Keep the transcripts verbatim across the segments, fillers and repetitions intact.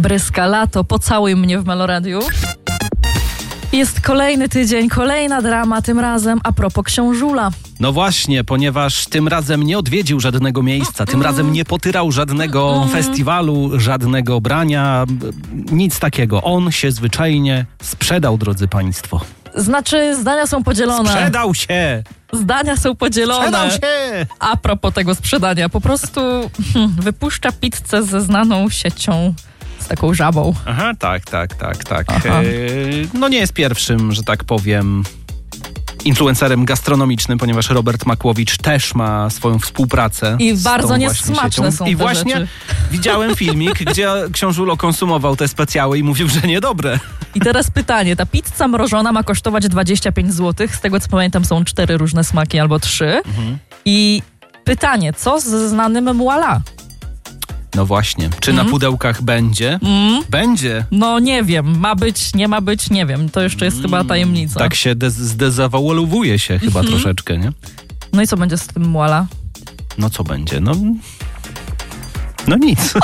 Bryska lato, pocałuj mnie w Meloradiu. Jest kolejny tydzień, kolejna drama, tym razem a propos książula. No właśnie, ponieważ tym razem nie odwiedził żadnego miejsca, tym razem nie potyrał żadnego festiwalu, żadnego brania, nic takiego. On się zwyczajnie sprzedał, drodzy państwo. Znaczy, zdania są podzielone. Sprzedał się! Zdania są podzielone. Sprzedał się! A propos tego sprzedania, po prostu hmm, wypuszcza pizzę ze znaną siecią, z taką żabą. Aha, tak, tak, tak, tak. Aha. Yy, no nie jest pierwszym, że tak powiem, influencerem gastronomicznym, ponieważ Robert Makłowicz też ma swoją współpracę. I z bardzo tą niesmaczne właśnie są I te właśnie rzeczy. widziałem filmik, gdzie książulo konsumował te specjały i mówił, że niedobre. I teraz pytanie, ta pizza mrożona ma kosztować dwadzieścia pięć złotych, z tego co pamiętam są cztery różne smaki albo trzy. Mhm. I pytanie, co z znanym Muala? No właśnie, czy Mm. na pudełkach będzie? Mm. Będzie. No nie wiem, ma być, nie ma być, nie wiem. To jeszcze jest mm. chyba tajemnica. Tak się dez- zdezawualowuje się chyba Mhm. troszeczkę, nie? No i co będzie z tym Muala? No co będzie? No, no nic.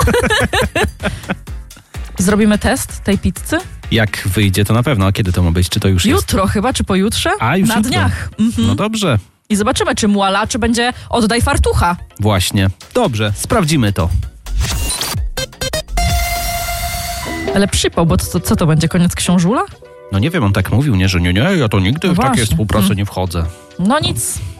Zrobimy test tej pizzy? Jak wyjdzie, to na pewno. A kiedy to ma być? Czy to już jest? Jutro chyba, czy pojutrze? A, już Na jutro. dniach. Mhm. No dobrze. I zobaczymy, czy Muala, czy będzie oddaj fartucha. Właśnie. Dobrze, sprawdzimy to. Ale przypał, bo to, co to będzie, koniec książula? No nie wiem, on tak mówił, nie, że nie, nie, ja to nigdy No w takie właśnie. współprace Hmm. nie wchodzę. No nic.